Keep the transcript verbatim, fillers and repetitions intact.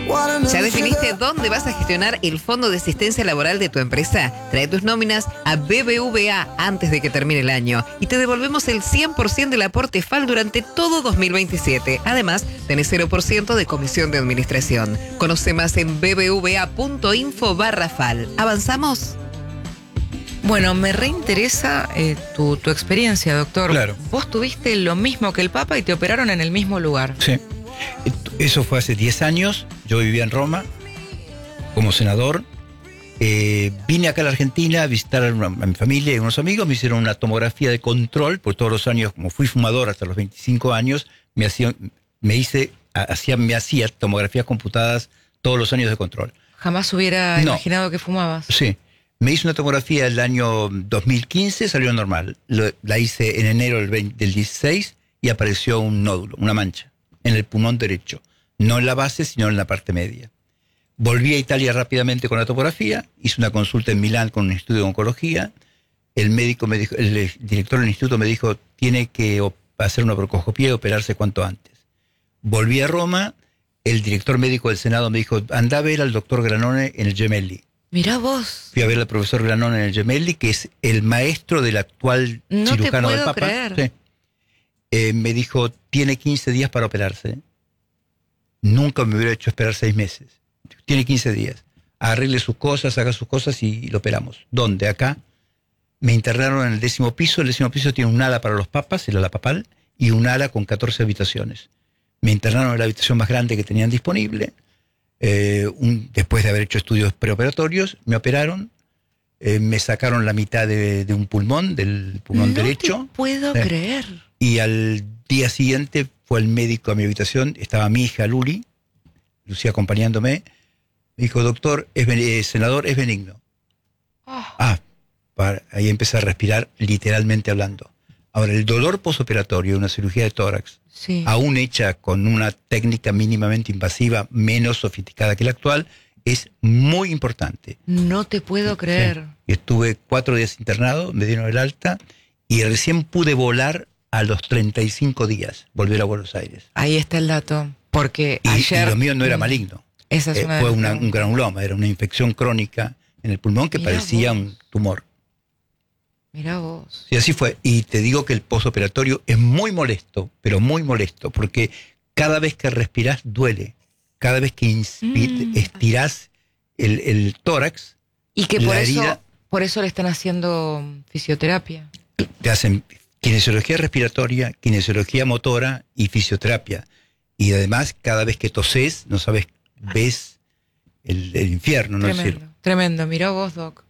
¿Ya definiste dónde vas a gestionar el fondo de asistencia laboral de tu empresa? Trae tus nóminas a B B V A antes de que termine el año y te devolvemos el cien por ciento del aporte F A L durante todo dos mil veintisiete. Además, tenés cero por ciento de comisión de administración. Conoce más en bbva.info barra F A L. ¿Avanzamos? Bueno, me reinteresa eh, tu, tu experiencia, doctor. Claro. Vos tuviste lo mismo que el Papa y te operaron en el mismo lugar. Sí. Eso fue hace diez años. Yo vivía en Roma como senador. Eh, vine acá a la Argentina a visitar a, una, a mi familia y a unos amigos. Me hicieron una tomografía de control, porque todos los años, como fui fumador hasta los veinticinco años, me hacía, me hice, hacía, me hacía tomografías computadas todos los años de control. Jamás hubiera No. imaginado que fumabas. Sí. Me hice una tomografía el año dos mil quince, salió normal. Lo, la hice en enero del, veinte, del dieciséis y apareció un nódulo, una mancha, en el pulmón derecho. No en la base, sino en la parte media. Volví a Italia rápidamente con la tomografía, hice una consulta en Milán con un estudio de oncología. El médico me dijo, el director del instituto me dijo, tiene que hacer una procoscopía y operarse cuanto antes. Volví a Roma, el director médico del Senado me dijo, anda a ver al doctor Granone en el Gemelli. Mirá vos. Fui a ver al profesor Granone en el Gemelli, que es el maestro del actual No cirujano te del puedo Papa. creer. Sí. Eh, me dijo, tiene quince días para operarse. Nunca me hubiera hecho esperar seis meses. Tiene quince días. Arregle sus cosas, haga sus cosas y lo operamos. ¿Dónde? Acá. Me internaron en el décimo piso. El décimo piso tiene un ala para los papas, el ala papal, y un ala con catorce habitaciones. Me internaron en la habitación más grande que tenían disponible. Eh, un, después de haber hecho estudios preoperatorios, me operaron, eh, me sacaron la mitad de, de un pulmón, del pulmón no derecho. No te puedo eh, creer. Y al día siguiente fue el médico a mi habitación, estaba mi hija Luli, Lucía acompañándome, me dijo, doctor, es, eh, senador, es benigno. Oh. Ah, para, ahí empecé a respirar literalmente hablando. Ahora, el dolor posoperatorio, una cirugía de tórax, Sí. aún hecha con una técnica mínimamente invasiva, menos sofisticada que la actual, es muy importante. No te puedo creer. Sí. Estuve cuatro días internado, me dieron el alta y recién pude volar a los treinta y cinco días, volver a Buenos Aires. Ahí está el dato. Porque Y, ayer... y lo mío no era maligno. Esa es Eh, una de fue las una, preguntas. un granuloma, era una infección crónica en el pulmón que Mirá parecía vos. un tumor. Mirá vos. Y así fue. Y te digo que el posoperatorio es muy molesto, pero muy molesto, porque cada vez que respirás duele. Cada vez que inspi- Mm. estirás el, el tórax, Y que por la eso, herida- por eso le están haciendo fisioterapia. te hacen kinesiología respiratoria, kinesiología motora y fisioterapia. Y además, cada vez que toses, no sabes, ves el, el infierno, ¿no es Tremendo. cierto? Tremendo. Mirá vos, Doc.